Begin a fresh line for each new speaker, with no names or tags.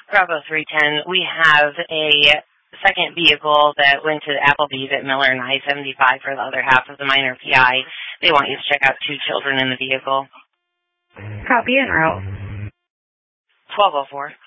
Bravo 310, we have a second vehicle that went to Applebee's at Miller and I-75 for the other half of the minor PI. They want you to check out 2 children in the vehicle.
Copy en route.
1204.